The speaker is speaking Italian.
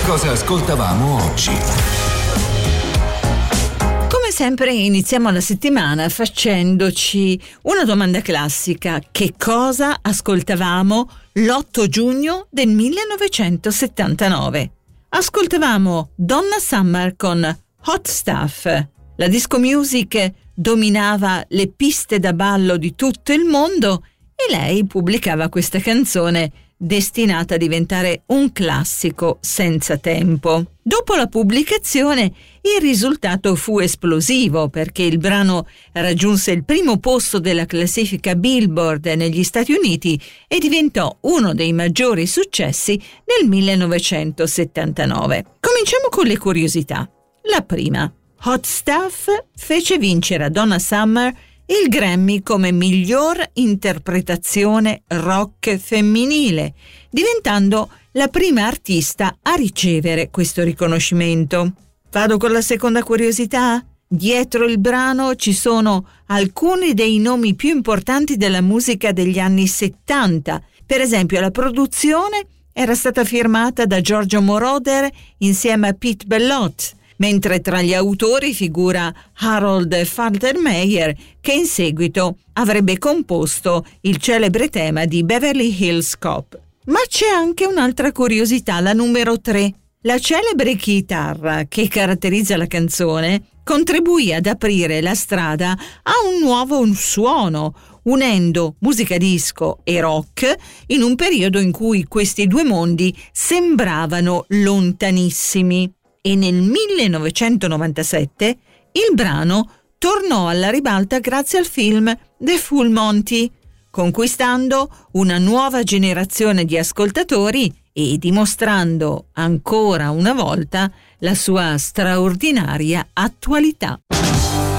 cosa ascoltavamo oggi. Come sempre iniziamo la settimana facendoci una domanda classica: che cosa ascoltavamo l'8 giugno del 1979? Ascoltavamo Donna Summer con Hot Stuff. La disco music dominava le piste da ballo di tutto il mondo e lei pubblicava questa canzone destinata a diventare un classico senza tempo. Dopo la pubblicazione il risultato fu esplosivo perché il brano raggiunse il primo posto della classifica Billboard negli Stati Uniti e diventò uno dei maggiori successi nel 1979. Cominciamo con le curiosità. La prima: Hot Stuff fece vincere a Donna Summer il Grammy come miglior interpretazione rock femminile, diventando la prima artista a ricevere questo riconoscimento. Vado con la seconda curiosità. Dietro il brano ci sono alcuni dei nomi più importanti della musica degli anni 70. Per esempio, la produzione era stata firmata da Giorgio Moroder insieme a Pete Bellotte, mentre tra gli autori figura Harold Faltermeyer, che in seguito avrebbe composto il celebre tema di Beverly Hills Cop. Ma c'è anche un'altra curiosità, la numero 3. La celebre chitarra che caratterizza la canzone contribuì ad aprire la strada a un nuovo suono, unendo musica disco e rock in un periodo in cui questi due mondi sembravano lontanissimi. E nel 1997 il brano tornò alla ribalta grazie al film The Full Monty, conquistando una nuova generazione di ascoltatori e dimostrando ancora una volta la sua straordinaria attualità.